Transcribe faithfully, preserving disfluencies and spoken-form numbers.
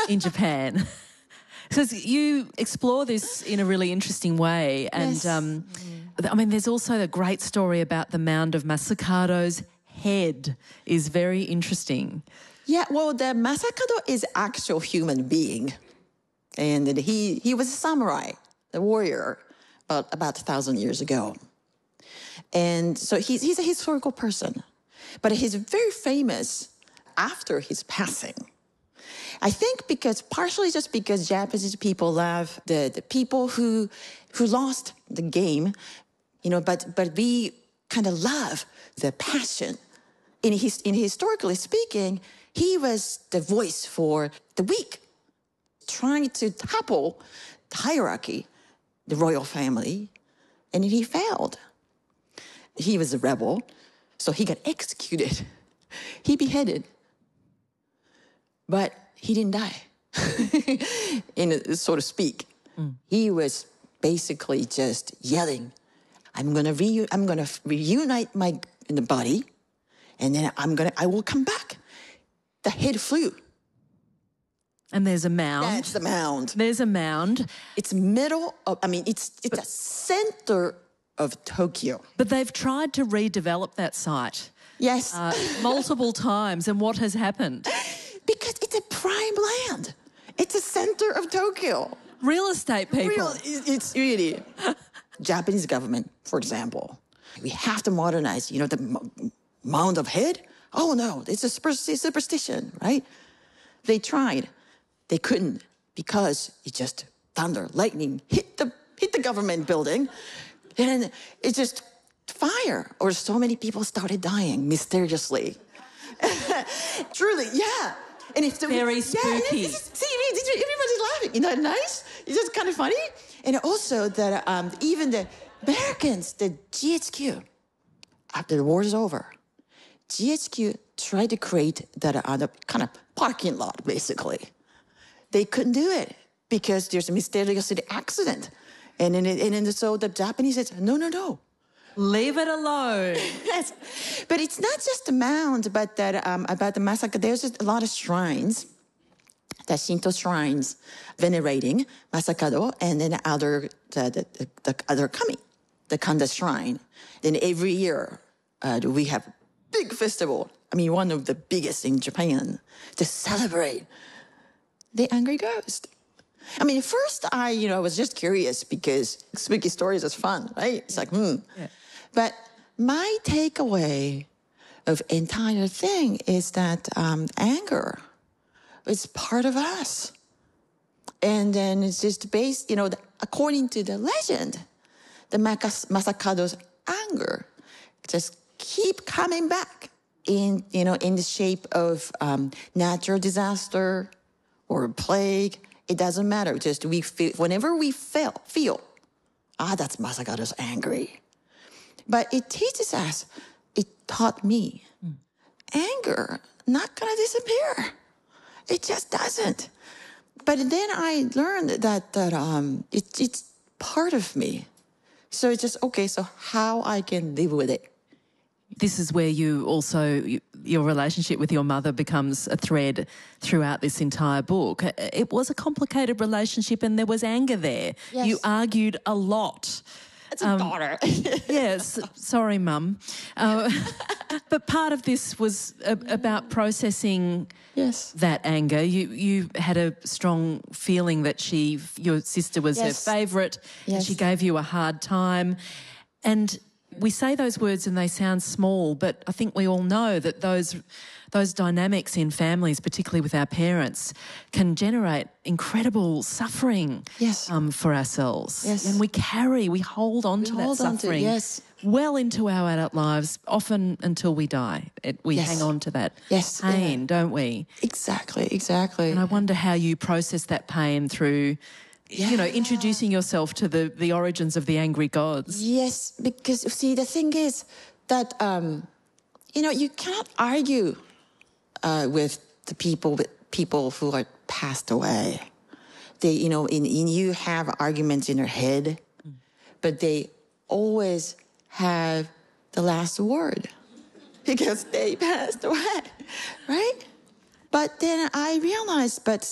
in Japan. Because you explore this in a really interesting way. And, Yes. um, I mean, there's also a great story about the mound of Masakado's head is very interesting. Yeah, well, the Masakado is actual human being. And then he, he was a samurai, a warrior, about, about a thousand years ago. And so he's, he's a historical person. But he's very famous after his passing. I think because, partially just because Japanese people love the, the people who, who lost the game, you know, but, but we kind of love the passion. In, his, in historically speaking, he was the voice for the weak, trying to topple the hierarchy, the royal family, and he failed. He was a rebel, so he got executed. He beheaded. But he didn't die, in so to speak. Mm. He was basically just yelling, I'm gonna re I'm gonna reunite my in the body, and then I'm gonna I will come back. The head flew. And there's a mound. That's the mound. There's a mound. It's middle of, I mean, it's it's the center of Tokyo. But they've tried to redevelop that site. Yes. Uh, multiple times. And what has happened? Because it's a prime land. It's the center of Tokyo. Real estate people. Real, it's really. Japanese government, for example, we have to modernize, you know, the mound of head. Oh, no, it's a superstition, right? They tried. They couldn't because it just thunder, lightning hit the, hit the government building. And it just fire. Or so many people started dying mysteriously. Truly, yeah. And it's very spooky. Yeah, it's, see, everybody's laughing. Isn't that nice? It's just kind of funny. And also that um, even the Americans, the G H Q, after the war is over, G H Q tried to create that uh, kind of parking lot, basically. They couldn't do it because there's a mysterious accident. And then, and then so the Japanese said, no, no, no. Leave it alone. Yes. But it's not just the mound, but that um, about the massacre. There's just a lot of shrines, the Shinto shrines, venerating Masakado, and then other the, the, the, the other kami, the Kanda shrine. Then every year uh, we have big festival. I mean, one of the biggest in Japan to celebrate the angry ghost. I mean, first I, you know, was just curious because spooky stories is fun, right? It's like, hmm. Yeah. But my takeaway of entire thing is that um, anger is part of us. And then it's just based, you know, the, according to the legend, the Masakado's anger just keep coming back in, you know, in the shape of um, natural disaster or plague. It doesn't matter. Just we feel, whenever we feel, feel, ah, that's Masakado's angry. But it teaches us, it taught me, mm. anger not gonna disappear. It just doesn't. But then I learned that that um, it, it's part of me. So it's just, okay, so how I can live with it. This is where you also, your relationship with your mother becomes a thread throughout this entire book. It was a complicated relationship and there was anger there. Yes. You argued a lot. It's a um, daughter. Yes, sorry, Mum. Uh, but part of this was a, about processing yes. that anger. You you had a strong feeling that she, your sister was yes. her favourite, yes. and she gave you a hard time. And we say those words and they sound small, but I think we all know that those those dynamics in families, particularly with our parents, can generate incredible suffering yes. um, for ourselves. Yes. And we carry, we hold on we to hold that suffering to, yes. well into our adult lives, often until we die. It, we yes. hang on to that yes. pain, yeah. don't we? Exactly, exactly. And I wonder how you process that pain through... Yeah. You know, introducing yourself to the, the origins of the angry gods. Yes, because, see, the thing is that, um, you know, you cannot argue uh, with the people with people who are passed away. They, you know, in, in you have arguments in your head, mm. but they always have the last word because they passed away, right? But then I realized, but